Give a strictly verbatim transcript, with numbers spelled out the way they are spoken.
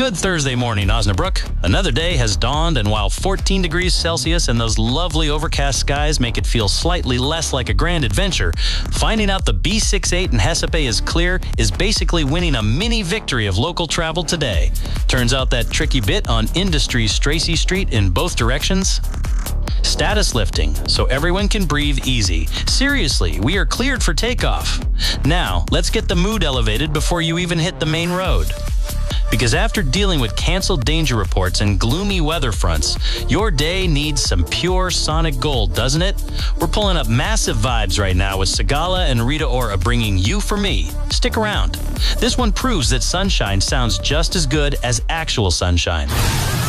Good Thursday morning, Osnabrück. Another day has dawned, and while fourteen degrees Celsius and those lovely overcast skies make it feel slightly less like a grand adventure, finding out the B sixty-eight in Hessepe is clear is basically winning a mini victory of local travel today. Turns out that tricky bit on Industries Stracy Street in both directions? Status lifting, so everyone can breathe easy. Seriously, we are cleared for takeoff. Now, let's get the mood elevated before you even hit the main road. Because after dealing with canceled danger reports and gloomy weather fronts, your day needs some pure sonic gold, doesn't it? We're pulling up massive vibes right now with Sigala and Rita Ora bringing You For Me. Stick around. This one proves that sunshine sounds just as good as actual sunshine.